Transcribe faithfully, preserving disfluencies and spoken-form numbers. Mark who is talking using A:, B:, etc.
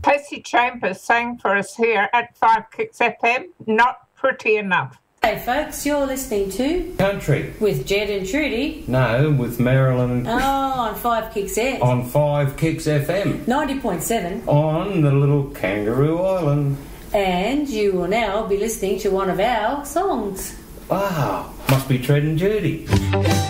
A: Casey Chambers sang for us here at Five Kicks F M, Not Pretty Enough.
B: Hey folks, you're listening to
C: Country
B: with Jed and Trudy.
C: No, with Marilyn.
B: Oh, on Five Kicks F.
C: On Five Kicks F M.
B: ninety point seven.
C: On the little Kangaroo Island.
B: And you will now be listening to one of our songs.
C: Wow, must be Tread and Judy.